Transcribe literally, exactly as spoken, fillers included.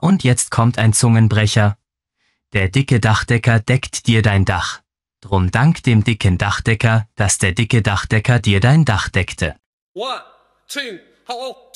Und jetzt kommt ein Zungenbrecher. Der dicke Dachdecker deckt dir dein Dach. Drum dank dem dicken Dachdecker, dass der dicke Dachdecker dir dein Dach deckte. One, two, hello.